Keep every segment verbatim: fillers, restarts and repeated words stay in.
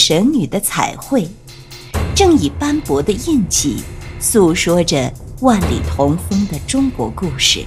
神女的彩绘，正以斑驳的印记诉说着万里同风的中国故事。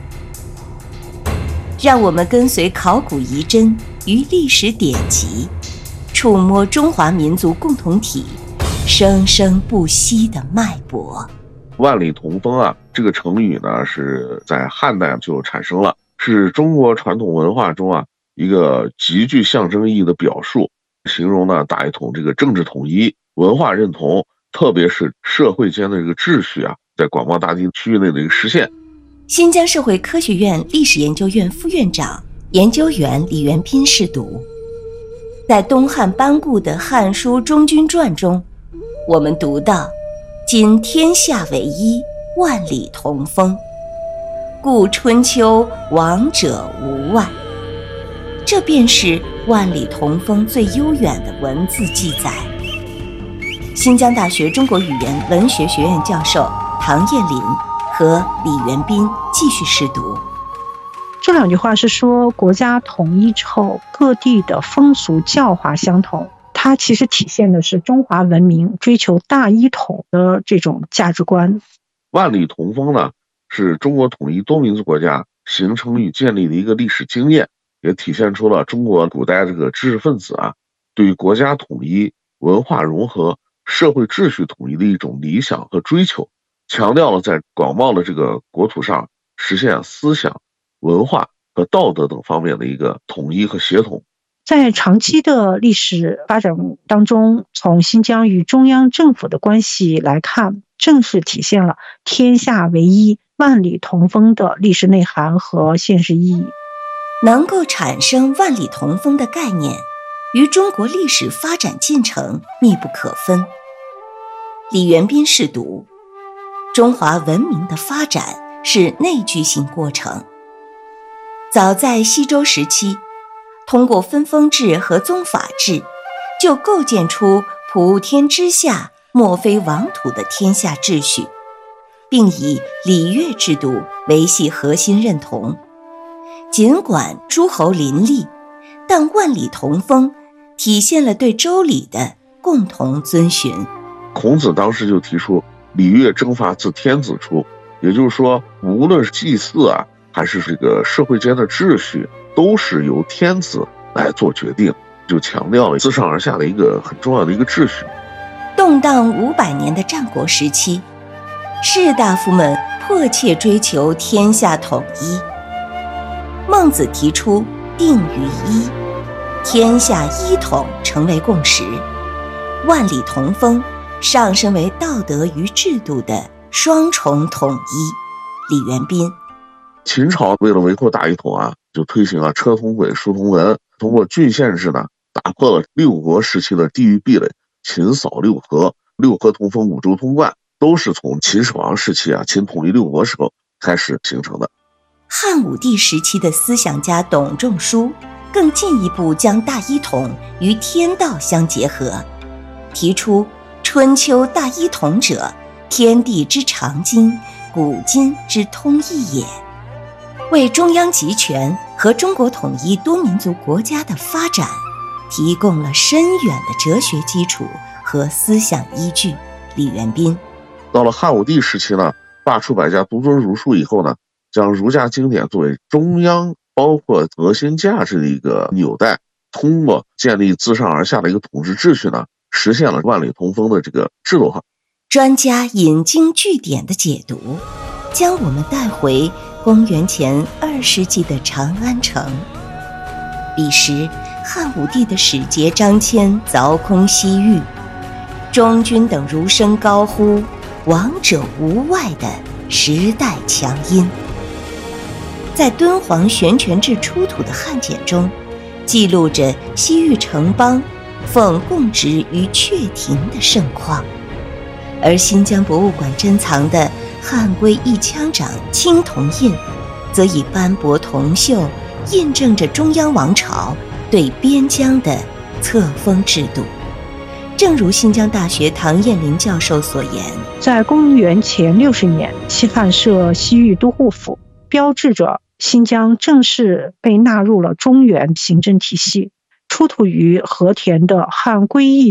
让我们跟随考古遗珍与历史典籍，触摸中华民族共同体生生不息的脉搏。 万里同风啊，这个成语呢是在汉代就产生了，是中国传统文化中啊一个极具象征意义的表述，形容呢大一统这个政治统一、文化认同，特别是社会间的这个秩序啊，在广袤大地区域内的一个实现。 新疆社会科学院历史研究院副院长、研究员李元斌试读，在东汉班固的《汉书·中军传》中，我们读到：今天下为一，万里同风，故春秋往者无外。这便是万里同风最悠远的文字记载。新疆大学中国语言文学学院教授唐燕林和李元斌继续试读。 这两句话是说，国家统一之后，各地的风俗教化相同，它其实体现的是中华文明追求大一统的这种价值观。 万里同风呢，是中国统一多民族国家形成与建立的一个历史经验，也体现出了中国古代这个知识分子啊，对于国家统一、文化融合、社会秩序统一的一种理想和追求，强调了在广袤的这个国土上实现思想、文化和道德等方面的一个统一和协同。 在长期的历史发展当中，从新疆与中央政府的关系来看，正是体现了天下为一、万里同风的历史内涵和现实意义。 能够产生万里同风的概念，与中国历史发展进程密不可分。李元斌试读：中华文明的发展是内聚性过程。早在西周时期，通过分封制和宗法制，就构建出普天之下莫非王土的天下秩序，并以礼乐制度维系核心认同。尽管诸侯林立，但万里同风体现了对周礼的共同遵循。 孔子当时就提出礼乐征伐自天子出，也就是说，无论是祭祀啊，还是这个社会间的秩序，都是由天子来做决定，就强调了自上而下的一个很重要的一个秩序。 动荡五百年的战国时期，士大夫们迫切追求天下统一。孟子提出定于一，天下一统成为共识，万里同风上升为道德与制度的双重统一。李元斌： 秦朝为了维护大一统啊，就推行了车同轨、书同文，通过郡县制呢，打破了六国时期的地域壁垒，秦扫六合，六合同风，五洲通贯，都是从秦始皇时期啊，秦统一六国时候开始形成的。 汉武帝时期的思想家董仲舒更进一步将大一统与天道相结合，提出春秋大一统者，天地之常经，古今之通义也，为中央集权和中国统一多民族国家的发展提供了深远的哲学基础和思想依据。李元斌： 到了汉武帝时期呢，罢黜百家，独尊儒术以后呢，将儒家经典作为中央包括核心价值的一个纽带，通过建立自上而下的一个统治秩序呢，实现了万里同风的这个制度化。 专家引经据典的解读，将我们带回公元前二世纪的长安城。彼时汉武帝的使节张骞凿空西域，中军等儒生高呼王者无外的时代强音。在敦煌悬泉志出土的汉简中，记录着西域城邦奉贡职于阙庭的盛况，而新疆博物馆珍藏的汉归一枪掌青铜印，则以斑驳铜锈印证着中央王朝对边疆的册封制度。正如新疆大学唐燕林教授所言， 在公元前六十年，西汉设西域都护府，标志着新疆正式被纳入了中原行政体系。出土于和田的汉归义